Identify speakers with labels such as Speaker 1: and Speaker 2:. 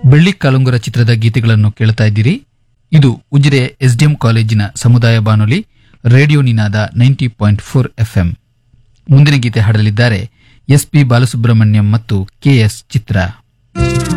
Speaker 1: ಬೆಳ್ಳಿ ಕಾಲುಂಗುರ ಚಿತ್ರದ ಗೀತೆಗಳನ್ನು ಕೇಳ್ತಾ ಇದ್ದೀರಿ. ಇದು ಉಜಿರೆ ಎಸ್ಡಿಎಂ ಕಾಲೇಜಿನ ಸಮುದಾಯ ಬಾನುಲಿ ರೇಡಿಯೋ ನಿನಾದ 90.4 FM. ಮುಂದಿನ ಗೀತೆ ಹಾಡಲಿದ್ದಾರೆ ಎಸ್ ಪಿ ಬಾಲಸುಬ್ರಹ್ಮಣ್ಯಂ ಮತ್ತು ಕೆಎಸ್ ಚಿತ್ರ.